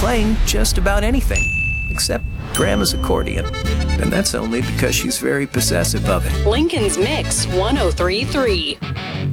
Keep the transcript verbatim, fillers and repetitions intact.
playing just about anything, except Grandma's accordion. And that's only because she's very possessive of it. Lincoln's Mix one oh three point three.